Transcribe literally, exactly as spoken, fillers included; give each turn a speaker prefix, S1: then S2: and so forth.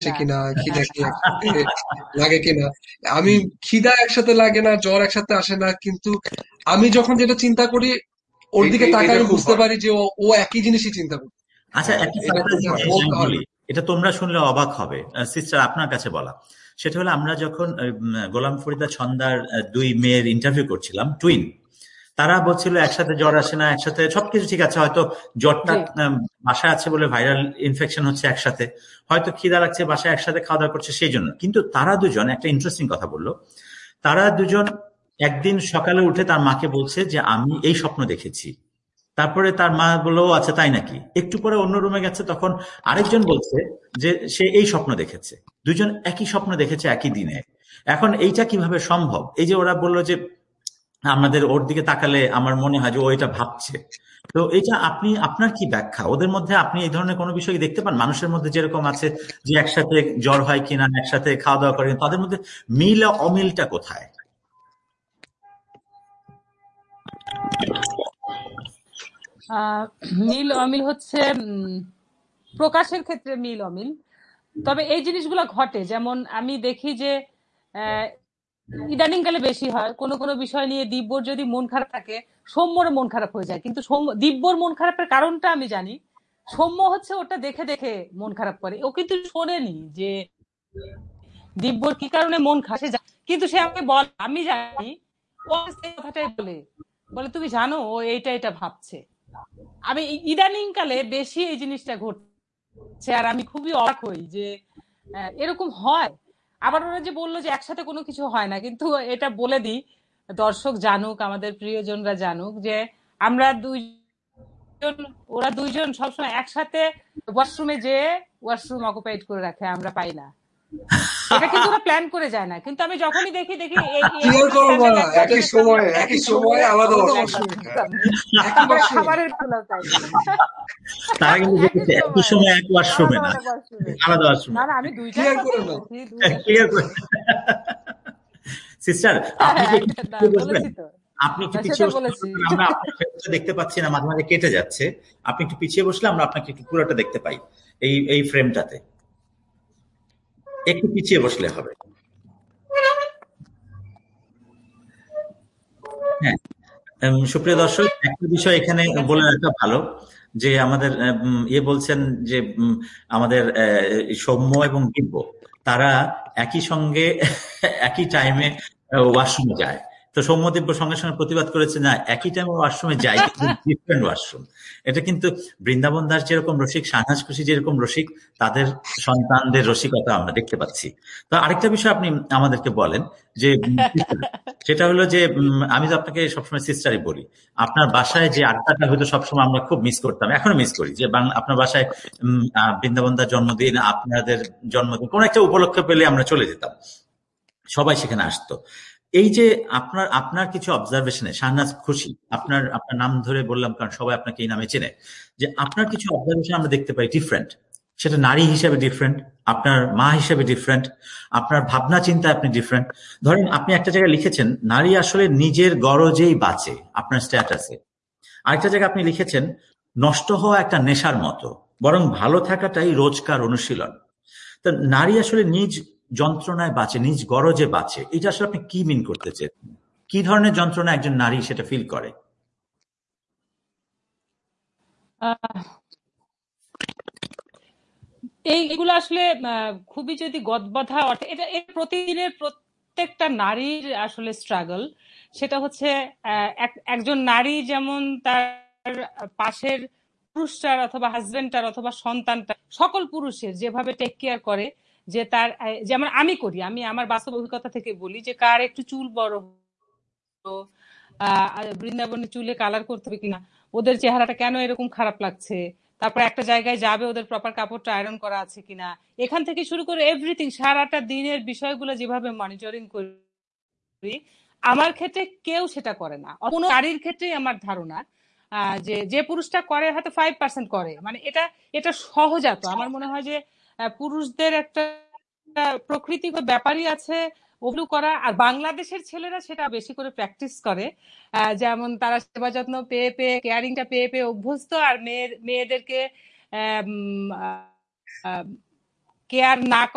S1: না
S2: কিনা, খিদা
S1: হ্যাঁ
S2: কি একসাথে লাগে কিনা। আমি
S3: হুম।
S2: খিদা একসাথে লাগে না, জ্বর একসাথে আসে না, কিন্তু আমি যখন যেটা চিন্তা করি ওর
S4: এই-
S2: দিকে
S4: এই-
S2: তাকায়
S4: এটা
S2: আমি
S4: খুব
S2: বুঝতে
S4: হয়।
S2: পারি যে ও ও একই জিনিসই চিন্তা করে।
S3: আচ্ছা,
S4: হ্যাঁ,
S3: একটা
S2: এটা
S3: সারপ্রাইজ
S2: এটা
S3: জিনিস
S2: বলতে
S3: আমি
S2: হয়।
S3: বলি, এটা তোমরা শুনলে অবাক হবে সিস্টার, আপনার কাছে বলা। সেটা হলো আমরা যখন উম, গোলাম ফরিদা ছন্দার আহ, দুই মেয়ের ইন্টারভিউ করছিলাম, টুইন, তারা বলছিল একসাথে জ্বর আসে না, একসাথে সবকিছু ঠিক আছে, হয়তো জ্বরটা
S1: জি
S3: উম, বাসায় আছে বলে ভাইরাল ইনফেকশন হচ্ছে একসাথে, হয়তো খিদা লাগছে বাসায় একসাথে খাওয়া দাওয়া করছে সেই জন্য। কিন্তু তারা দুজন একটা ইন্টারেস্টিং কথা বললো। তারা দুজন একদিন সকালে উঠে তার মাকে বলছে যে আমি এই স্বপ্ন দেখেছি। তারপরে তার মা বললো "ও আচ্ছা তাই নাকি"। একটু পরে অন্য রুমে গেছে, তখন আরেকজন বলছে যে সে এই স্বপ্ন দেখেছে। দুজন একই স্বপ্ন দেখেছে একই দিনে। এখন এইটা কিভাবে সম্ভব? এই যে ওরা বললো যে আমাদের ওর দিকে তাকালে আমার মনে হয় যে ও এটা ভাবছে। তো এটা আপনি আপনার কি ব্যাখ্যা? ওদের মধ্যে আপনি এই ধরনের কোনো বিষয় কি দেখতে পান? মানুষের মধ্যে যেরকম আছে যে একসাথে জ্বর হয় কিনা, একসাথে খাওয়া দাওয়া করে, তাদের মধ্যে মিল আর অমিলটা কোথায়?
S1: আহ, মিল অমিল হচ্ছে উম, প্রকাশের ক্ষেত্রে মিল অমিল। তবে এই জিনিসগুলো ঘটে, যেমন আমি দেখি যে আহ, ইদানিংকালে বেশি হয় কোনো কোনো বিষয় নিয়ে দিব্যর যদি মন খারাপ থাকে সৌম্যর মন খারাপ হয়ে যায়, কিন্তু সৌম্য দিব্যর মন খারাপের কারণটা আমি জানি, সৌম্য হচ্ছে ওটা দেখে দেখে মন খারাপ করে। ও কিন্তু শোনেনি যে দিব্যর কি কারণে মন খারাপ, সে জা- কিন্তু সে আমাকে বল, আমি জানি ও সেই কথাটাই বলে বলে তুমি জানো ও এইটা এটা ভাবছে। আমি ইদানিং কালে বেশি এই জিনিসটা ঘটছে, আর আমি খুবই অবাক হই যে আহ, এরকম হয়। আবার ওরা যে বললো যে একসাথে কোনো কিছু হয় না, কিন্তু এটা বলে দিই দর্শক জানুক, আমাদের প্রিয়জনরা জানুক যে আমরা দুইজন, ওরা দুইজন সবসময় একসাথে ওয়াশরুমে যেয়ে ওয়াশরুম অকুপাইড করে রাখে, আমরা পাই না। এটা কিন্তু ওরা প্ল্যান করে যায় না, কিন্তু আমি যখনই দেখি দেখি এই এই
S2: ক্লিয়ার করো
S1: স্ট্যান্ডার্ড
S2: না,
S1: এক
S4: একই
S1: ওয়াশরুমের সামনে
S4: সময়ে একই
S2: একই
S4: সময়ে
S2: সময়ে
S4: আলাদা
S2: আলাদা
S4: ওয়াশরুম।
S2: ওয়াশরুম,
S1: সামনে।
S2: একই
S1: আবার
S2: ওয়াশরুম।
S1: খাবারের বেলাও তাই
S3: তারা কিন্তু
S1: একই
S3: দেখেছে একই
S1: সময়
S3: সময় এক ওয়াশরুমে
S1: আলাদা
S3: না,
S1: আলাদা ওয়াশরুমে।
S3: আলাদা
S1: না
S3: ওয়াশরুমে।
S1: না, আমি দুইটার
S2: ক্লিয়ার করে
S1: কথাই
S2: না।
S1: বলছি, দুইটার
S3: ক্লিয়ার
S1: কথাই
S3: করে।
S1: বলছি।
S3: সিস্টার,
S1: হ্যাঁ
S3: আপনি
S1: হ্যাঁ
S3: কি একটু
S1: একটা- না,
S3: পিছিয়ে বসবেন?
S1: বলেছি তো,
S3: আপনি একটু
S1: না সেটা
S3: পিছিয়ে বসলে
S1: বলেছি।
S3: আমরা আপনার ফেসটা দেখতে পাচ্ছি না, মাঝে মাঝে কেটে যাচ্ছে। আপনি একটু পিছিয়ে বসলে আমরা আপনাকে একটু পুরোটা দেখতে পাই এই এই ফ্রেমটাতে। একটু পিছিয়ে বসলে হবে। হ্যাঁ। উম, সুপ্রিয় দর্শক, একটা বিষয় এখানে
S1: ঠিক আছে।
S3: বলে রাখা ভালো যে আমাদের উম, ইয়ে বলছেন যে উম, আমাদের আহ, সৌম্য এবং দিব্য তারা একই সঙ্গে একই টাইমে ওয়াশরুমে যায়। তো সৌম্য দিব্য সঙ্গে সঙ্গে প্রতিবাদ করেছে না, একই টাইমে ওয়াশরুমে যায় কিন্তু ডিফারেন্ট ওয়াশরুম। এটা কিন্তু বৃন্দাবন দাস যেরকম রসিক, শাহনাজ খুশি যেরকম রসিক, তাদের সন্তানদের রসিকতা আমরা দেখতে পাচ্ছি। তো আরেকটা বিষয় আপনি আমাদেরকে বলেন যে উম, সেটা হলো যে উম, আমি তো আপনাকে সবসময় সিস্টারই বলি। আপনার বাসায় যে আড্ডাটা হয়তো সবসময় আমরা খুব মিস করতাম, এখনো মিস করি, যে বাংলা আপনার বাসায় উম, আহ, বৃন্দাবন্দার জন্মদিন, আপনাদের জন্মদিন, কোন একটা উপলক্ষ পেলে আমরা চলে যেতাম, সবাই সেখানে আসতো। এই যে আপনার আপনার কিছু অবজারভেশনে শাহনাজ খুশি, আপনার আপনার নাম ধরে বললাম কারণ সবাই আপনাকে এই নামে চেনে, যে আপনার কিছু অবজারভেশন আমরা দেখতে পাই ডিফারেন্ট। সেটা নারী হিসেবে ডিফারেন্ট, আপনার মা হিসেবে ডিফারেন্ট, আপনার ভাবনা চিন্তা আপনি ডিফারেন্ট। ধরেন আপনি একটা জায়গায় লিখেছেন নারী আসলে নিজের গরজেই বাঁচে, আপনার স্ট্যাটাসে। আরেকটা জায়গায় আপনি লিখেছেন নষ্ট হওয়া একটা নেশার মতো, বরং ভালো থাকাটাই রোজকার অনুশীলন। তা নারী আসলে নিজ যন্ত্রণায় বাঁচে, নিজ গরজে বাঁচে, এটা আসলে আপনি কি মিন করতে চেয়েছেন? কি ধরনের যন্ত্রণা একজন নারী সেটা ফিল করে?
S1: আহ, এই এগুলো আসলে আহ, খুবই যদি গদবাঁধা অর্থে, এটা এটা প্রতিদিনের প্রত্যেকটা নারীর আসলে স্ট্রাগল। সেটা হচ্ছে আহ, এক- একজন নারী যেমন তার পাশের পুরুষটার অথবা হাজবেন্ডটার অথবা সন্তানটা, সকল পুরুষের যেভাবে টেক কেয়ার করে, যে তার আহ, যেমন আমি করি, আমি আমার বাস্তব অভিজ্ঞতা থেকে বলি যে কার একটু চুল বড় হলো, আহ বৃন্দাবনে চুলে কালার করতে হবে কিনা, ওদের চেহারাটা কেন এরকম খারাপ লাগছে, তারপর একটা জায়গায় যাবে ওদের প্রপার কাপড়টা আয়রন করা আছে কিনা, এখান থেকে শুরু করে এভরিথিং, সারাটা দিনের বিষয়গুলো যেভাবে মনিটরিং করি, আমার ক্ষেত্রে কেউ সেটা করে না। কোনো নারীর ক্ষেত্রেই আমার ধারণা আহ, যে যে পুরুষটা করে হয়তো ফাইভ পার্সেন্ট করে, মানে এটা এটা সহজাত। আমার মনে হয় যে আহ, পুরুষদের একটা প্রকৃতিক ব্যাপারই আছে ওগুলো করা, আর বাংলাদেশের ছেলেরা সেটা বেশি করে প্র্যাকটিস করে। আহ, যেমন তারা সেবা যত্ন পেয়ে পেয়ে, কেয়ারিংটা পেয়ে পেয়ে অভ্যস্ত, আর মেয়ের মেয়েদেরকে কেয়ার না